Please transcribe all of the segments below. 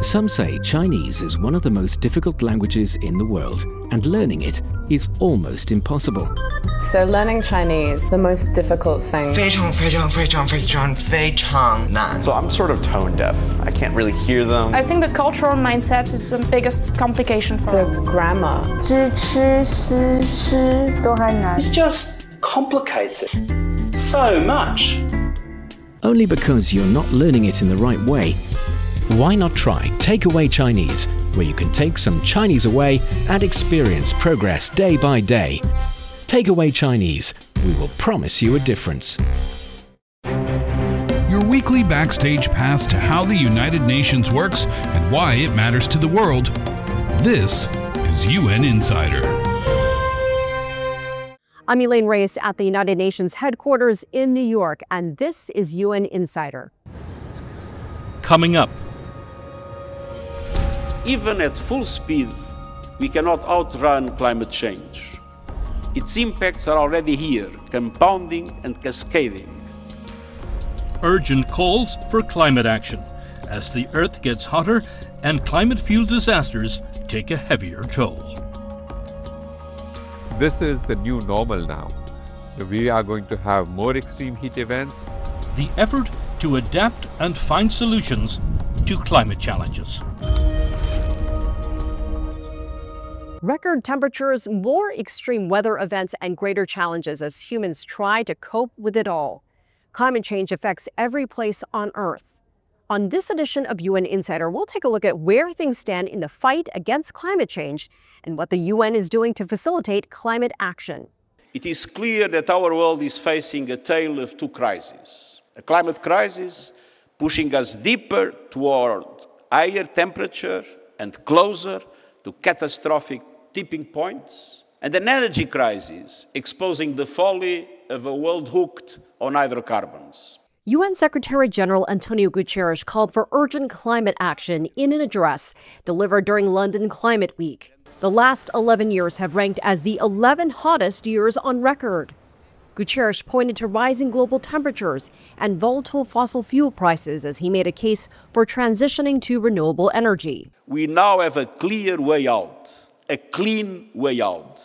Some say Chinese is one of the most difficult languages in the world, and learning it is almost impossible. So learning Chinese, the most difficult thing. 非常非常非常非常非常难. So I'm sort of tone deaf. I can't really hear them. I think the cultural mindset is the biggest complication for The us. grammar. 知吃思吃都还难。 It's just complicated so much. Only because you're not learning it in the right way. Why not try Takeaway Chinese, where you can take some Chinese away and experience progress day by day. Takeaway Chinese, we will promise you a difference. Your weekly backstage pass to how the United Nations works and why it matters to the world. This is UN Insider. I'm Elaine Reyes at the United Nations headquarters in New York, and this is UN Insider. Coming up. Even at full speed, we cannot outrun climate change. Its impacts are already here, compounding and cascading. Urgent calls for climate action as the Earth gets hotter and climate-fueled disasters take a heavier toll. This is the new normal now. We are going to have more extreme heat events. The effort to adapt and find solutions to climate challenges. Record temperatures, more extreme weather events, and greater challenges as humans try to cope with it all. Climate change affects every place on Earth. On this edition of UN Insider, we'll take a look at where things stand in the fight against climate change and what the UN is doing to facilitate climate action. It is clear that our world is facing a tale of two crises. A climate crisis pushing us deeper toward higher temperature and closer to catastrophic tipping points, and an energy crisis exposing the folly of a world hooked on hydrocarbons. UN Secretary General Antonio Guterres called for urgent climate action in an address delivered during London Climate Week. The last 11 years have ranked as the 11 hottest years on record. Guterres pointed to rising global temperatures and volatile fossil fuel prices as he made a case for transitioning to renewable energy. We now have a clear way out, a clean way out.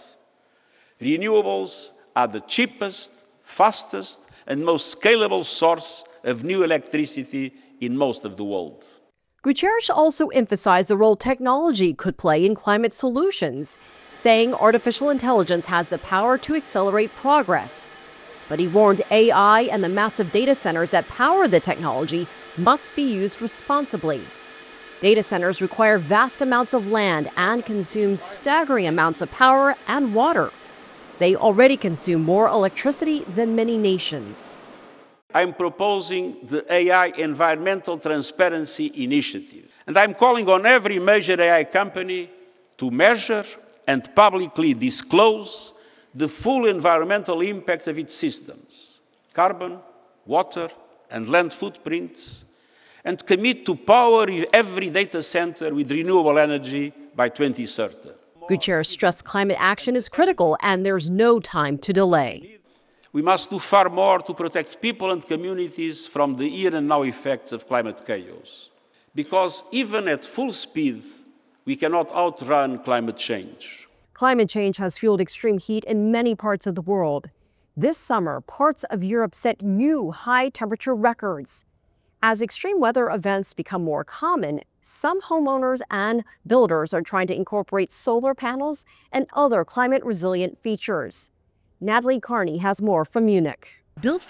Renewables are the cheapest, fastest, and most scalable source of new electricity in most of the world. Guterres also emphasized the role technology could play in climate solutions, saying artificial intelligence has the power to accelerate progress. But he warned AI and the massive data centers that power the technology must be used responsibly. Data centers require vast amounts of land and consume staggering amounts of power and water. They already consume more electricity than many nations. I'm proposing the AI Environmental Transparency Initiative, and I'm calling on every major AI company to measure and publicly disclose the full environmental impact of its systems, carbon, water, and land footprints, and commit to power every data center with renewable energy by 2030. Guterres stressed climate action is critical and there's no time to delay. We must do far more to protect people and communities from the here and now effects of climate chaos. Because even at full speed, we cannot outrun climate change. Climate change has fueled extreme heat in many parts of the world. This summer, parts of Europe set new high-temperature records. As extreme weather events become more common, some homeowners and builders are trying to incorporate solar panels and other climate-resilient features. Natalie Carney has more from Munich. Built